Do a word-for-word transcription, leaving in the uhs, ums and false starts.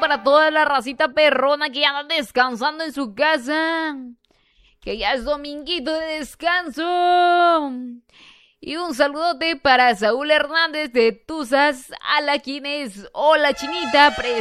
para toda la racita perrona que ya anda descansando en su casa. Que ya es dominguito de descanso. Y un saludote para Saúl Hernández de Tuzas Alaquines. Hola, Chinita.